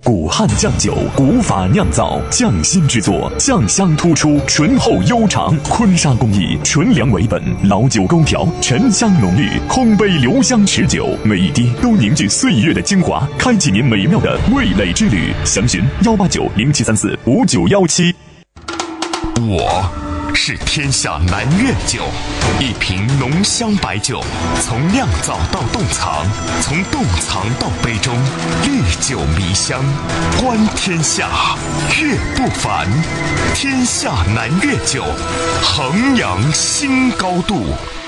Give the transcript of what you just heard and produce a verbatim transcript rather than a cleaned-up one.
古汉酱酒，古法酿造，匠心制作，酱香突出，醇厚悠长。坤沙工艺，纯粮为本，老酒勾调，沉香浓郁，空杯留香持久，每一滴都凝聚岁月的精华，开启您美妙的味蕾之旅。详询幺八九零七三四五九幺七。 我是天下南粤酒，一瓶浓香白酒，从酿造到冻藏，从冻藏到杯中，历久弥香，观天下，乐不凡。天下南粤酒，衡阳新高度。